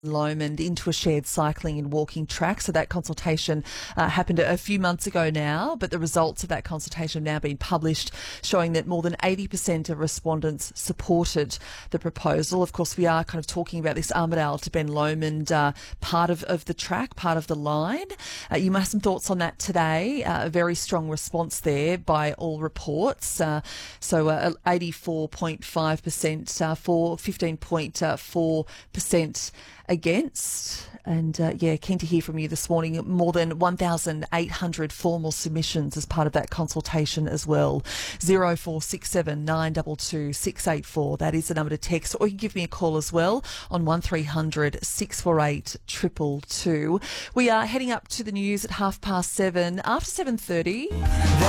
Lomond into a shared cycling and walking track. So that consultation happened a few months ago now, but the results of that consultation have now been published, showing that more than 80% of respondents supported the proposal. Of course, we are kind of talking about this Armidale to Ben Lomond part of the track, part of the line. You might have some thoughts on that today. A very strong response there by all reports. So 84.5% for, 15.4% against. And keen to hear from you this morning. More than 1,800 formal submissions as part of that consultation as well. 0467 922 684. That is the number to text, or you can give me a call as well on 1300 648 222. We are heading up to the news at 7:30. After 7:30.